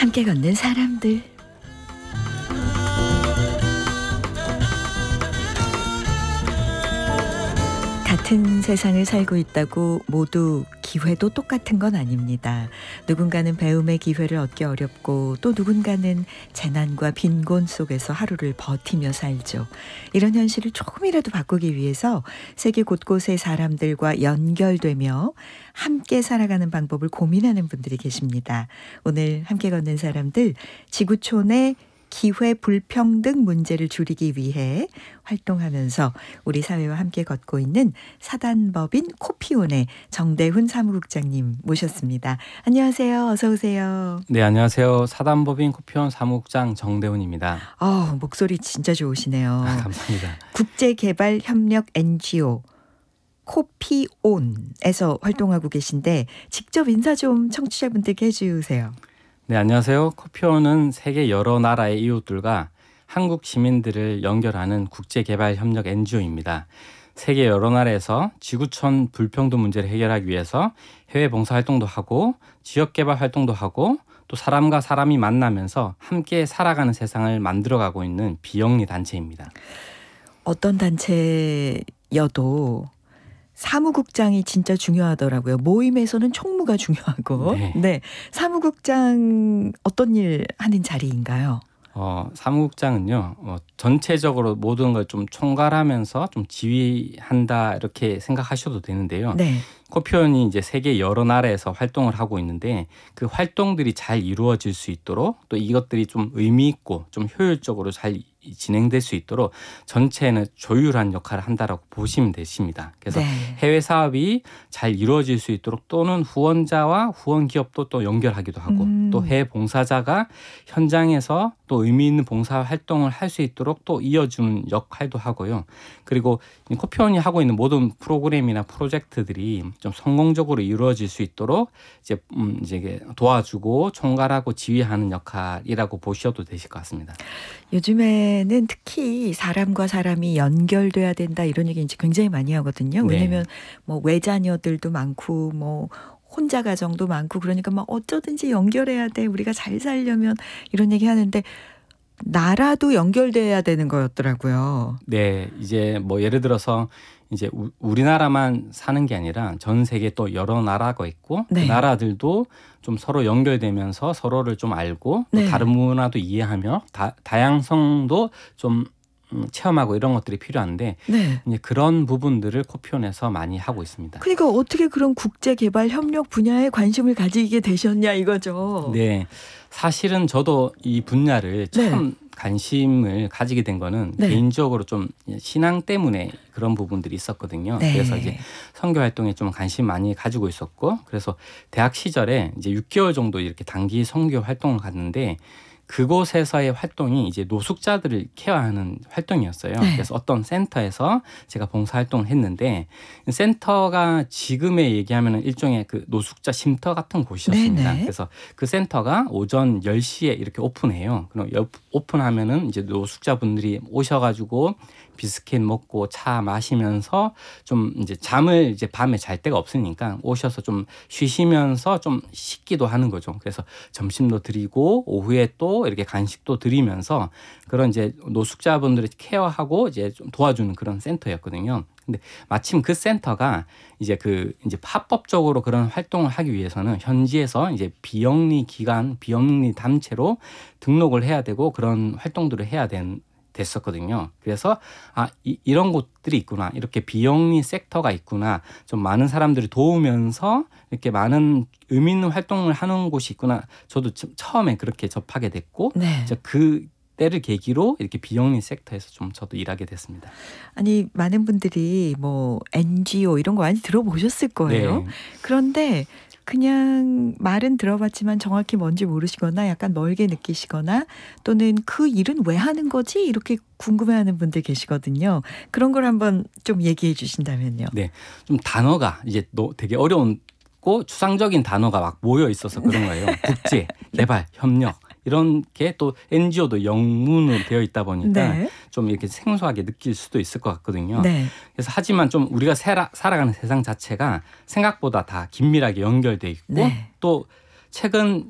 함께 걷는 사람들. 같은 세상을 살고 있다고 모두 기회도 똑같은 건 아닙니다. 누군가는 배움의 기회를 얻기 어렵고 또 누군가는 재난과 빈곤 속에서 하루를 버티며 살죠. 이런 현실을 조금이라도 바꾸기 위해서 세계 곳곳의 사람들과 연결되며 함께 살아가는 방법을 고민하는 분들이 계십니다. 오늘 함께 걷는 사람들, 지구촌의 기회 불평등 문제를 줄이기 위해 활동하면서 우리 사회와 함께 걷고 있는 사단법인 코피온의 정대훈 사무국장님 모셨습니다. 안녕하세요. 어서 오세요. 네, 안녕하세요. 사단법인 코피온 사무국장 정대훈입니다. 목소리 진짜 좋으시네요. 감사합니다. 국제개발협력 NGO 코피온에서 활동하고 계신데 직접 인사 좀 청취자분들께 해주세요. 네, 안녕하세요. 코피온은 세계 여러 나라의 이웃들과 한국 시민들을 연결하는 국제개발협력 NGO입니다. 세계 여러 나라에서 지구촌 불평등 문제를 해결하기 위해서 해외 봉사활동도 하고 지역개발 활동도 하고 또 사람과 사람이 만나면서 함께 살아가는 세상을 만들어가고 있는 비영리 단체입니다. 어떤 단체여도 사무국장이 진짜 중요하더라고요. 모임에서는 총무가 중요하고. 네. 사무국장 어떤 일 하는 자리인가요? 사무국장은요, 전체적으로 모든 걸 좀 총괄하면서 좀 지휘한다 이렇게 생각하셔도 되는데요. 네. 코피온이 이제 세계 여러 나라에서 활동을 하고 있는데 그 활동들이 잘 이루어질 수 있도록 또 이것들이 좀 의미 있고 좀 효율적으로 잘 진행될 수 있도록 전체는 조율한 역할을 한다라고 보시면 되십니다. 그래서 네. 해외 사업이 잘 이루어질 수 있도록 또는 후원자와 후원 기업도 또 연결하기도 하고 또 해외 봉사자가 현장에서 또 의미 있는 봉사 활동을 할 수 있도록 또 이어주는 역할도 하고요. 그리고 코피온이 하고 있는 모든 프로그램이나 프로젝트들이 좀 성공적으로 이루어질 수 있도록 이제 도와주고 총괄하고 지휘하는 역할이라고 보셔도 되실 것 같습니다. 요즘에는 특히 사람과 사람이 연결돼야 된다 이런 얘기 이제 굉장히 많이 하거든요. 왜냐하면 뭐 외자녀들도 많고 뭐 혼자 가정도 많고 그러니까 막 어쩌든지 연결해야 돼. 우리가 잘 살려면 이런 얘기 하는데 나라도 연결돼야 되는 거였더라고요. 네, 이제 뭐 예를 들어서 이제 우리나라만 사는 게 아니라 전 세계 또 여러 나라가 있고 네. 그 나라들도 좀 서로 연결되면서 서로를 좀 알고 또 다른 문화도 이해하며 다양성도 좀 체험하고 이런 것들이 필요한데 이제 그런 부분들을 코피온에서 많이 하고 있습니다. 그러니까 어떻게 그런 국제개발협력 분야에 관심을 가지게 되셨냐 이거죠. 네, 사실은 저도 이 분야를 처음 관심을 가지게 된 거는 개인적으로 좀 신앙 때문에 그런 부분들이 있었거든요. 그래서 이제 선교 활동에 좀 관심 많이 가지고 있었고 그래서 대학 시절에 이제 6개월 정도 이렇게 단기 선교 활동을 갔는데 그곳에서의 활동이 이제 노숙자들을 케어하는 활동이었어요. 그래서 어떤 센터에서 제가 봉사활동을 했는데 센터가 지금에 얘기하면 일종의 그 노숙자 쉼터 같은 곳이었습니다. 그래서 그 센터가 오전 10시에 이렇게 오픈해요. 그럼 오픈하면은 이제 노숙자분들이 오셔가지고 비스킷 먹고 차 마시면서 좀 이제 잠을 이제 밤에 잘 데가 없으니까 오셔서 좀 쉬시면서 좀 씻기도 하는 거죠. 그래서 점심도 드리고 오후에 또 이렇게 간식도 드리면서 그런 이제 노숙자분들을 케어하고 이제 좀 도와주는 그런 센터였거든요. 근데 마침 그 센터가 이제 이제 합법적으로 그런 활동을 하기 위해서는 현지에서 이제 비영리 기관, 비영리 단체로 등록을 해야 되고 그런 활동들을 해야 됐었거든요. 그래서 이런 곳들이 있구나. 이렇게 비영리 섹터가 있구나. 좀 많은 사람들을 도우면서 이렇게 많은 의미 있는 활동을 하는 곳이 있구나. 저도 처음에 그렇게 접하게 됐고 그 때를 계기로 이렇게 비영리 섹터에서 좀 저도 일하게 됐습니다. 아니 많은 분들이 뭐 NGO 이런 거 많이 들어보셨을 거예요. 그런데 그냥 말은 들어봤지만 정확히 뭔지 모르시거나 약간 멀게 느끼시거나 또는 그 일은 왜 하는 거지? 이렇게 궁금해하는 분들 계시거든요. 그런 걸 한번 좀 얘기해 주신다면요. 네, 좀 단어가 이제 되게 어려운고 추상적인 단어가 막 모여 있어서 그런 거예요. 국제, 개발, 협력. 이런 게 또 NGO도 영문으로 되어 있다 보니까 좀 이렇게 생소하게 느낄 수도 있을 것 같거든요. 그래서 하지만 좀 우리가 살아가는 세상 자체가 생각보다 다 긴밀하게 연결돼 있고 또 최근